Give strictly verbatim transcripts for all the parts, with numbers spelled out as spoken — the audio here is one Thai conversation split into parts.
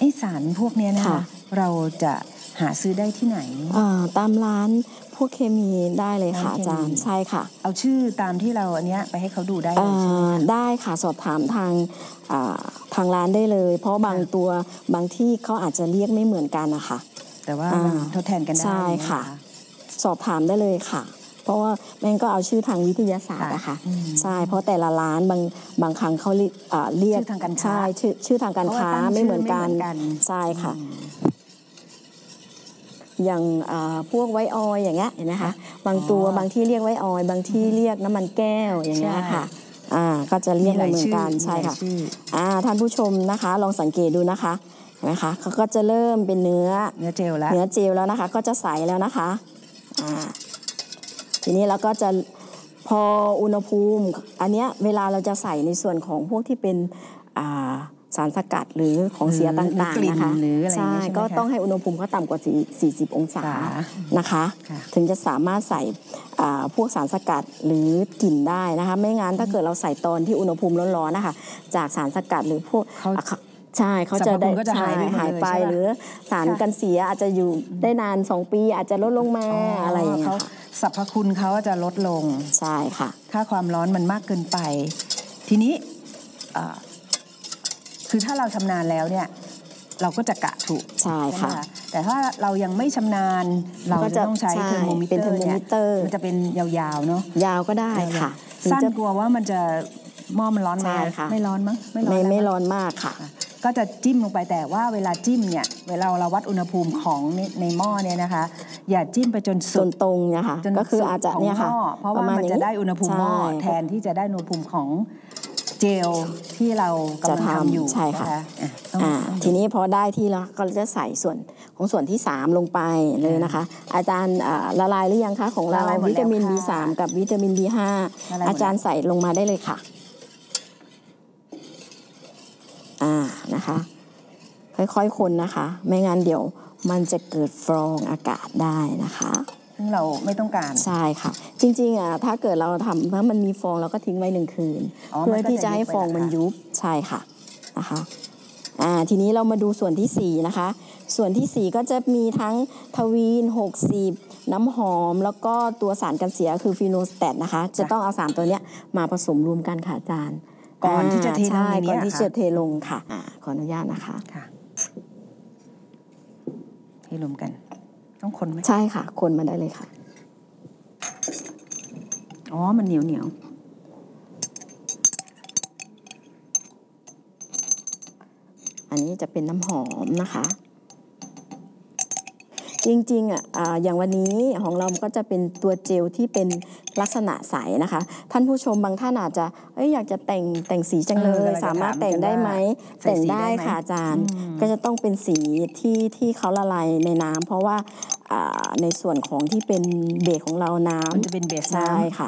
อ้สารพวกนี้นะคะเราจะหาซื้อได้ที่ไหนตามร้านพวกเคมีได้เลยค่ะอาจารย์ใช่ค่ะเอาชื่อตามที่เราอันเนี้ยไปให้เขาดูได้เลยใช่ไหมได้ค่ะสอบถามทางทางร้านได้เลยเพราะบางตัวบางที่เขาอาจจะเรียกไม่เหมือนกันนะคะแต่ว่าทดแทนกันได้ใช่ค่ะสอบถามได้เลยค่ะเพราะว่าแม่งก็เอาชื่อทางวิทยาศาสตร์นะคะใช่เพราะแต่ละร้านบางบางครั้งเขาเรียกทางการค้าใช่ชื่อชื่อทางการค้าไม่เหมือนกันใช่ค่ะอย่างพวกไวออยอย่างเงี้ยเห็นไหมคะบางตัวบางที่เรียกไวออยบางที่เรียกน้ำมันแก้วอย่างเงี้ยค่ะอ่าก็จะเรียกไม่เหมือนกันใช่ค่ะอ่าท่านผู้ชมนะคะลองสังเกตดูนะคะเห็นไหมคะเขาก็จะเริ่มเป็นเนื้อเนื้อเจลแล้วเนื้อเจลแล้วนะคะก็จะใสแล้วนะคะอ่าทีนี้เราก็จะพออุณหภูมิอันเนี้ยเวลาเราจะใส่ในส่วนของพวกที่เป็นอ่าสารสกัดหรือของเสียต่างๆนะคะใช่ก็ต้องให้อุณหภูมิเขาต่ำกว่าสี่สิบองศานะคะถึงจะสามารถใส่พวกสารสกัดหรือกลิ่นได้นะคะไม่งั้นถ้าเกิดเราใส่ตอนที่อุณหภูมิร้อนๆนะคะจากสารสกัดหรือพวกใช่เขาจะได้หายหายไปหรือสารกันเสียอาจจะอยู่ได้นานสองปีอาจจะลดลงมาอะไรอย่างเงี้ยสรรพคุณเขาจะลดลงใช่ค่ะถ้าความร้อนมันมากเกินไปทีนี้คือถ้าเราชำนาญแล้วเนี่ยเราก็จะกะถูกใช่ค่ะแต่ถ้าเรายังไม่ชำนาญเราจะต้องใช้เทอร์โมมิเตอร์เนี่ยมันจะเป็นยาวๆเนาะยาวก็ได้ค่ะสั้นกลัวว่ามันจะหม้อมันร้อนไหมไม่ร้อนมั้งไม่ร้อนไม่ร้อนมากค่ะก็จะจิ้มลงไปแต่ว่าเวลาจิ้มเนี่ยเวลาเราวัดอุณหภูมิของในหม้อเนี่ยนะคะอย่าจิ้มไปจนสุดตรงๆนะคะก็คืออาจจะเนี่ยค่ะเพราะว่ามันจะได้อุณหภูมิหม้อแทนที่จะได้อุณหภูมิของเจลที่เรากำลังทำอยู่ใช่ค่ะทีนี้พอได้ที่แล้วก็จะใส่ส่วนของส่วนที่สามลงไปเลยนะคะอาจารย์ละลายหรือยังคะของเราวิตามิน บี สาม กับวิตามิน บี ห้า อาจารย์ใส่ลงมาได้เลยค่ะอ่านะคะค่อยๆคนนะคะไม่งั้นเดี๋ยวมันจะเกิดฟองอากาศได้นะคะซึ่งเราไม่ต้องการใช่ค่ะจริงๆอ่ะถ้าเกิดเราทำถ้ามันมีฟองเราก็ทิ้งไว้หนึ่งคืนเพื่อที่จะให้ฟองมันยุบใช่ค่ะนะคะอ่าทีนี้เรามาดูส่วนที่สี่นะคะส่วนที่สี่ก็จะมีทั้งทวีนหกสิบน้ำหอมแล้วก็ตัวสารกันเสียคือฟีโนสแตทนะคะจะต้องเอาสามตัวเนี้ยมาผสมรวมกันค่ะอาจารย์ก่อนที่จะเทลงในนี้ก่อนที่จะเทลงค่ะขออนุญาตนะคะค่ะเทรวมกันต้องคนไหมใช่ค่ะคนมาได้เลยค่ะอ๋อมันเหนียวเหนียวอันนี้จะเป็นน้ำหอมนะคะจริงๆอ่ะอย่างวันนี้ของเราก็จะเป็นตัวเจลที่เป็นลักษณะใสนะคะท่านผู้ชมบางท่านอาจจะเอ้ยอยากจะแต่งแต่งสีจังเลยสามารถแต่งได้ไหมแต่งได้ค่ะอาจารย์ก็จะต้องเป็นสีที่ที่เขาละลายในน้ำเพราะว่าในส่วนของที่เป็นเบสของเราน้ำมันจะเป็นเบสใช่ค่ะ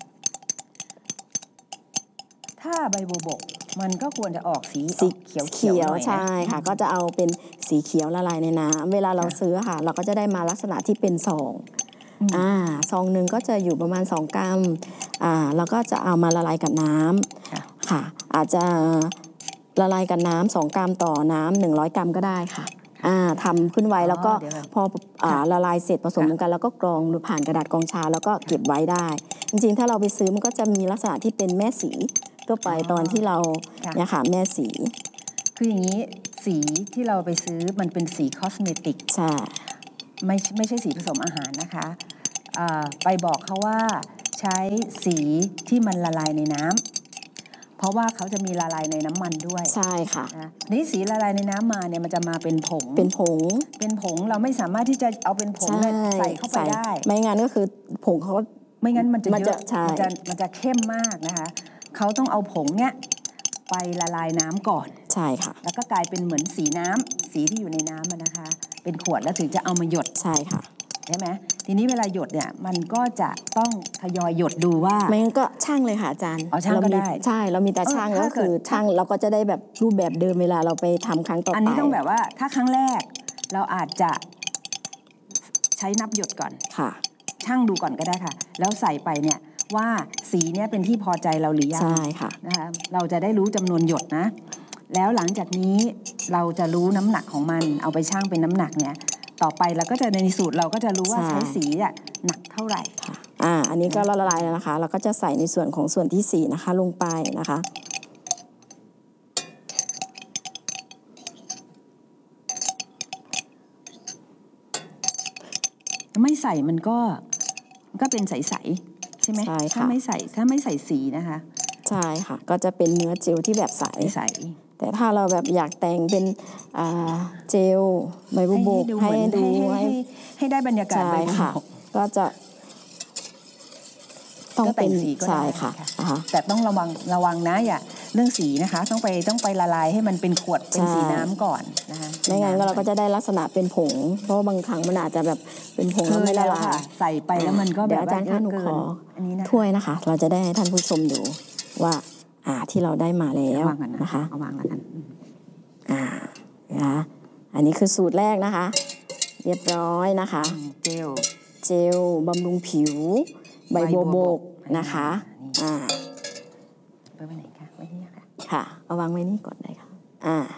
ถ้าใบบัวบกมันก็ควรจะออกสีสีเขียวเขียวใช่ค่ะก็จะเอาเป็นสีเขียวละลายในน้ำเวลาเราซื้อค่ะเราก็จะได้มาลักษณะที่เป็นซองอ่าซองหนึ่งก็จะอยู่ประมาณสองกรัมอ่าแล้วก็จะเอามาละลายกับน้ำค่ะอาจจะละลายกับน้ำสองกรัมต่อน้ำหนึ่งร้อยกรัมก็ได้ค่ะอ่าทำขึ้นไว้แล้วก็พออ่าละลายเสร็จผสมกันแล้วก็กรองหรือผ่านกระดาษกรองชาแล้วก็เก็บไว้ได้จริงๆถ้าเราไปซื้อมันก็จะมีลักษณะที่เป็นแม่สีก็ไปตอนที่เราเนี่ยค่ะแม่สีคืออย่างนี้สีที่เราไปซื้อมันเป็นสีคอสเมติกใช่ไม่ไม่ใช่สีผสมอาหารนะคะไปบอกเขาว่าใช้สีที่มันละลายในน้ำเพราะว่าเขาจะมีละลายในน้ำมันด้วยใช่ค่ะนี่สีละลายในน้ำมาเนี่ยมันจะมาเป็นผงเป็นผงเป็นผงเราไม่สามารถที่จะเอาเป็นผงใส่เข้าไปได้ไม่งั้นก็คือผงเขาไม่งั้นมันจะเยอะมันจะมันจะเข้มมากนะคะเขาต้องเอาผงเนี้ยไปละลายน้ำก่อนใช่ค่ะแล้วก็กลายเป็นเหมือนสีน้ำสีที่อยู่ในน้ำนะคะเป็นขวดแล้วถึงจะเอามาหยดใช่ค่ะใช่ไหมทีนี้เวลาหยดเนี่ยมันก็จะต้องทยอยหยดดูว่าไม่งั้นก็ช่างเลยค่ะอาจารย์อ๋อช่างก็ได้ใช่เรามีแต่ช่างก็คือช่างเราก็จะได้แบบรูปแบบเดิมเวลาเราไปทำครั้งต่อไปอันนี้ต้องแบบว่าถ้าครั้งแรกเราอาจจะใช้นับหยดก่อนค่ะช่างดูก่อนก็ได้ค่ะแล้วใส่ไปเนี่ยว่าสีเนี้ยเป็นที่พอใจเราหรือยังใช่ค่ะนะคะเราจะได้รู้จำนวนหยดนะแล้วหลังจากนี้เราจะรู้น้ำหนักของมันเอาไปชั่งเป็นน้ำหนักเนี่ยต่อไปเราก็จะในสูตรเราก็จะรู้ว่าใช้สีอ่ะหนักเท่าไหร่ค่ะอ่าอันนี้ก็ละลายแล้วนะคะเราก็จะใส่ในส่วนของส่วนที่สี่นะคะลงไปนะคะไม่ใส่มันก็มันก็เป็นใสๆใช่ไหมใช่ค่ะถ้าไม่ใส่ถ้าไม่ใส่สีนะคะใช่ค่ะก็จะเป็นเนื้อเจลที่แบบใสใสแต่ถ้าเราแบบอยากแต่งเป็นเจลใบบัวบกให้ดูให้ให้ได้บรรยากาศใบบัวบกก็จะต้องเป็นสีก็ได้ค่ะแต่ต้องระวังระวังนะอย่าเรื่องสีนะคะต้องไปต้องไปละลายให้มันเป็นขวดเป็นสีน้ำก่อนนะคะไม่งั้นเราก็จะได้ลักษณะเป็นผงเพราะบางครั้งมันอาจจะแบบเป็นผงแล้วไม่ละลายใส่ไปแล้วมันก็แบบอาจารย์คะหนูขอถ้วยนะคะเราจะได้ให้ท่านผู้ชมดูว่าอ่าที่เราได้มาแล้วนะคะเอาวางแล้วกันอ่านะคะอันนี้คือสูตรแรกนะคะเรียบร้อยนะคะเจลเจลบำรุงผิวใบบัวบกนะคะอ่าไปไว้ไหนคะไว้นี่ค่ะค่ะเอาวางไว้นี่ก่อนได้ค่ะอ่า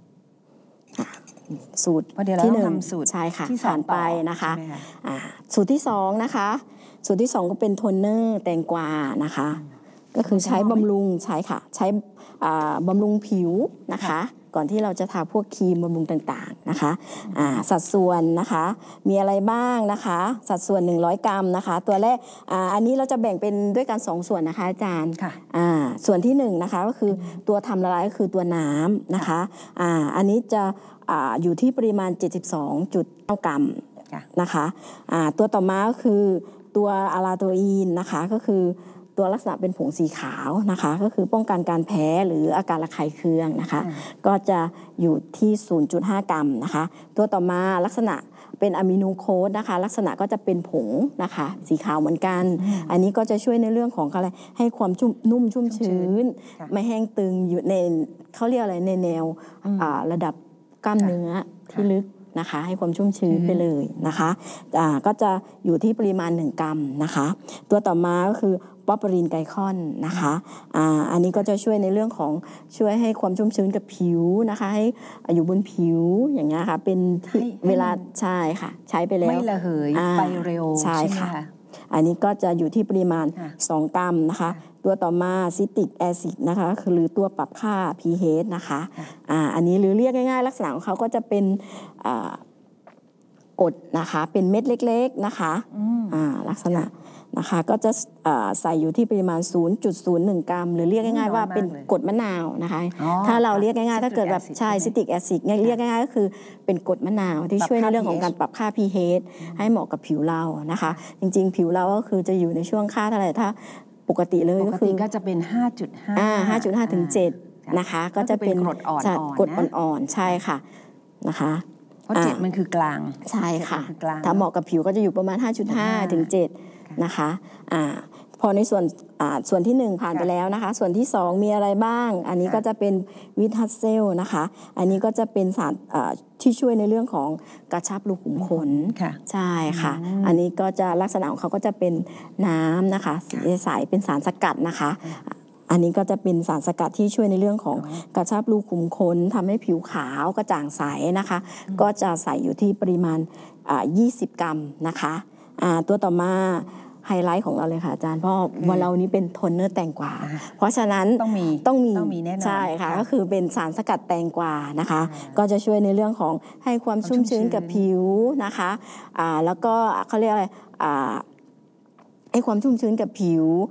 สูตรที่หนึ่งใช่ค่ะผ่านไปนะคะอ่าสูตรที่สองนะคะสูตรที่สองก็เป็นโทนเนอร์แตงกวานะคะก็คือใช้บำรุงใช้ค่ะใช้บำรุงผิวนะคะก่อนที่เราจะทาพวกครีมบำรุงต่างๆนะคะสัดส่วนนะคะมีอะไรบ้างนะคะสัดส่วนหนึ่งร้อยกรัมนะคะตัวแรก อ, อันนี้เราจะแบ่งเป็นด้วยกันสองส่วนนะคะอาจารย์ส่วนที่หนึ่งนะคะก็คือตัวทำละลายก็คือตัวน้ำนะคะอ, อันนี้จะ อ, อยู่ที่ปริมาณ เจ็ดสิบสองจุดเก้า กรัมนะคะตัวต่อมาก็คือตัวอะลาโตอีนนะคะก็คือตัวลักษณะเป็นผงสีขาวนะคะก็คือป้องกันการแพ้หรืออาการระคายเคืองนะคะก็จะอยู่ที่ ศูนย์จุดห้า กรัมนะคะตัวต่อมาลักษณะเป็นอะมิโนโค้ดนะคะลักษณะก็จะเป็นผงนะคะสีขาวเหมือนกันอันนี้ก็จะช่วยในเรื่องของอะไรให้ความชุ่มนุ่มชุ่มชื้นไม่แห้งตึงอยู่ในเขาเรียกอะไรในแนวระดับกล้ามเนื้อที่ลึกนะคะให้ความชุ่มชื้นไปเลยนะคะก็จะอยู่ที่ปริมาณหนึ่งกรัมนะคะตัวต่อมาก็คือปอปรีนไกลคอนนะคะอ่าอันนี้ก็จะช่วยในเรื่องของช่วยให้ความชุ่มชื้นกับผิวนะคะให้อยู่บนผิวอย่างเงี้ยค่ะเป็นเวลาใช่ค่ะใช้ไปแล้วไม่ระเหยไปเร็วใช่ค่ะอันนี้ก็จะอยู่ที่ปริมาณสองกรัมนะคะตัวต่อมาซิตริกแอซิดนะคะหรือตัวปรับค่า pH นะคะอ่าอันนี้หรือเรียกง่ายๆลักษณะของเขาก็จะเป็นอ่ากรดนะคะเป็นเม็ดเล็กๆนะคะอ่าลักษณะนะคะก็จะใส่อยู่ที่ปริมาณ ศูนย์จุดศูนย์หนึ่ง กรัมหรือเรียกง่ายๆว่าเป็นกรดมะนาวนะคะถ้าเราเรียกง่ายๆถ้าเกิดแบบใช่ซิตริกแอซิดเรียกง่ายๆก็คือเป็นกรดมะนาวที่ช่วยในเรื่องของการปรับค่า pH ให้เหมาะกับผิวเรานะคะจริงๆผิวเราก็คือจะอยู่ในช่วงค่าเท่าไหร่ถ้าปกติเลยก็คือก็จะเป็น ห้าจุดห้าอ่า ห้าจุดห้า ถึง เจ็ดนะคะก็จะเป็นกรดอ่อนๆกรดอ่อนๆใช่ค่ะนะคะเพราะเจ็ดมันคือกลางใช่ค่ะถ้าเหมาะกับผิวก็จะอยู่ประมาณ ห้าจุดห้า ถึง เจ็ดนะคะอ่าพอในส่วนอ่าส่วนที่หนึ่งผ่านไปแล้วนะคะส่วนที่สองมีอะไรบ้างอันนี้ก็จะเป็นวิตฮัสเซลนะคะอันนี้ก็จะเป็นสารที่ช่วยในเรื่องของกระชับรูขุมขนใช่ค่ะอันนี้ก็จะลักษณะของเขาก็จะเป็นน้ำนะคะสีใสเป็นสารสกัดนะคะอันนี้ก็จะเป็นสารสกัดที่ช่วยในเรื่องของกระชับรูขุมขนทำให้ผิวขาวกระจ่างใสนะคะก็จะใส่อยู่ที่ปริมาณยี่สิบกรัมนะคะตัวต่อมาไฮไลท์ของเราเลยค่ะอาจารย์เพราะวันเรานี้เป็นโทนเนอร์แตงกวาเพราะฉะนั้นต้องมีต้องมีต้องมีแน่นอนใช่ค่ะก็คือเป็นสารสกัดแตงกวานะคะก็จะช่วยในเรื่องของให้ความชุ่มชื้นกับผิวนะคะแล้วก็เขาเรียกอะไรให้ความชุ่มชื้นกับผิว